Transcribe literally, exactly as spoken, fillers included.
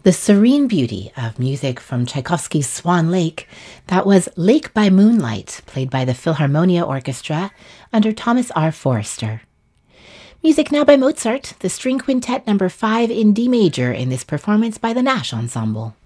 The serene beauty of music from Tchaikovsky's Swan Lake, that was Lake by Moonlight, played by the Philharmonia Orchestra under Thomas R. Forrester. Music now by Mozart, the String Quintet number five in D major in this performance by the Nash Ensemble.